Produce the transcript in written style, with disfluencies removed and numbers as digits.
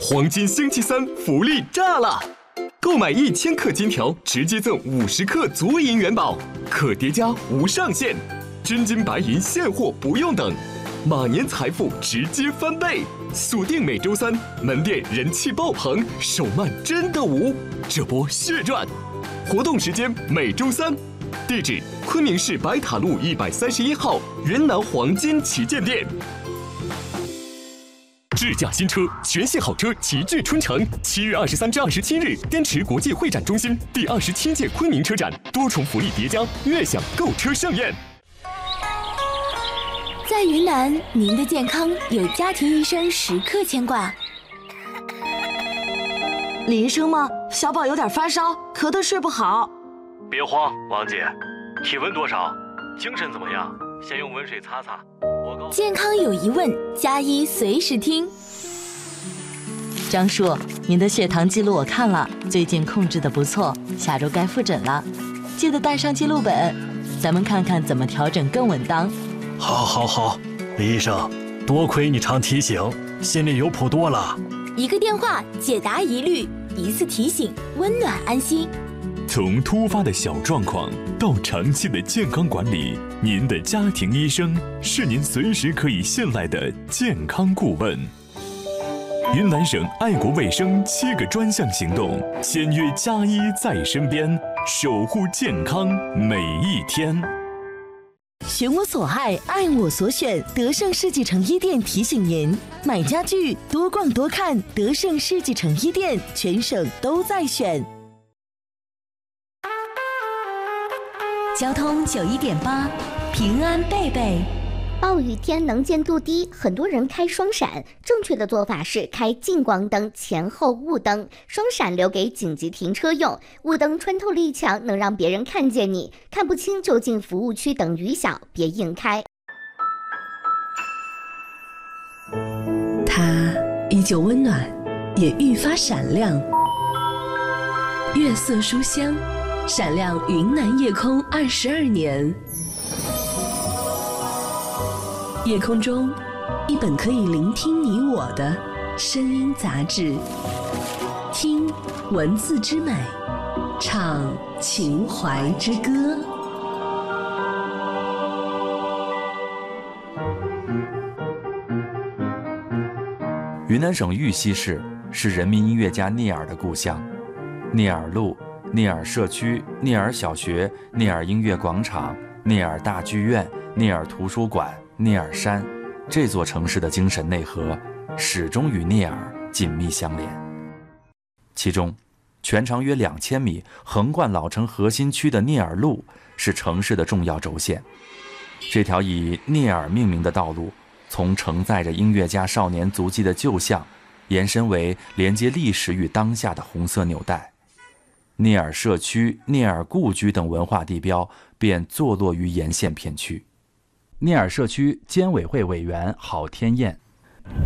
黄金星期三福利炸了！购买1000克金条，直接赠50克足银元宝，可叠加无上限，真金白银现货不用等，马年财富直接翻倍！锁定每周三，门店人气爆棚，手慢真的无，这波血赚！活动时间每周三，地址昆明市白塔路131号云南黄金旗舰店。智驾新车，全系好车齐聚春城。7月23至27日，滇池国际会展中心第27届昆明车展，多重福利叠加，悦享购车盛宴。 在云南，您的健康有家庭医生时刻牵挂。 李医生吗？小宝有点发烧，咳得睡不好。 别慌，王姐，体温多少？精神怎么样？先用温水擦擦。 健康有疑问，加医随时听。 张叔，您的血糖记录我看了，最近控制得不错，下周该复诊了，记得带上记录本，咱们看看怎么调整更稳当。 好，李医生，多亏你常提醒，心里有谱多了。 一个电话解答疑虑，一次提醒温暖安心。 从突发的小状况到长期的健康管理，您的家庭医生是您随时可以信赖的健康顾问。云南省爱国卫生7个专项行动，签约加医在身边，守护健康每一天。 选我所爱，爱我所选。德胜世纪城一店提醒您：买家具多逛多看，德胜世纪城一店，全省都在选。 交通91.8，平安贝贝。 暴雨天能见度低，很多人开双闪，正确的做法是开近光灯、前后雾灯，双闪留给紧急停车用，雾灯穿透力强，能让别人看见你，看不清就进服务区等雨小，别硬开。 它依旧温暖，也愈发闪亮。月色书香，闪亮云南夜空22年。夜空中，一本可以聆听你我的声音杂志，听文字之美，唱情怀之歌。 云南省玉溪市是人民音乐家聂耳的故乡，聂耳路、聂耳社区、聂耳小学、聂耳音乐广场、聂耳大剧院、聂耳图书馆、聂耳山，这座城市的精神内核始终与聂耳紧密相连。其中，全长约2000米、横贯老城核心区的聂耳路是城市的重要轴线。这条以聂耳命名的道路，从承载着音乐家少年足迹的旧巷，延伸为连接历史与当下的红色纽带。聂耳社区、聂耳故居等文化地标便坐落于沿线片区。聂耳社区监委会委员郝天燕：